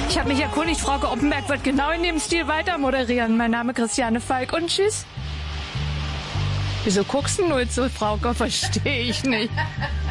Ich habe mich erkundigt, Frau Oppenberg wird genau in dem Stil weiter moderieren. Mein Name Christiane Falk und tschüss. Wieso guckst du nur so, Frauke? Verstehe ich nicht.